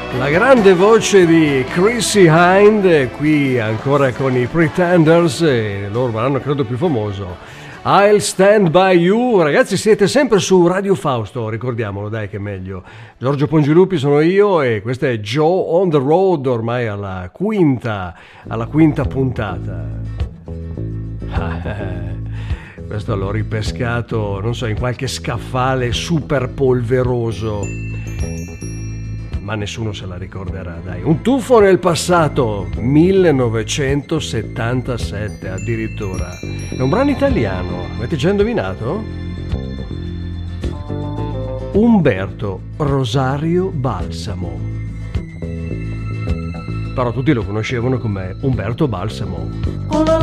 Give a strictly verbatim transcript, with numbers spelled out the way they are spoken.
La grande voce di Chrissie Hynde, qui ancora con i Pretenders, e loro l'hanno credo più famoso. I'll Stand By You. Ragazzi, siete sempre su Radio Fausto, ricordiamolo, dai, che è meglio. Giorgio Pongilupi sono io e questa è Joe on the Road, ormai alla quinta, alla quinta puntata. Questo l'ho ripescato, non so, in qualche scaffale super polveroso, ma nessuno se la ricorderà, dai. Un tuffo nel passato, millenovecentosettantasette addirittura. È un brano italiano, avete già indovinato? Umberto Rosario Balsamo. Però tutti lo conoscevano come Umberto Balsamo.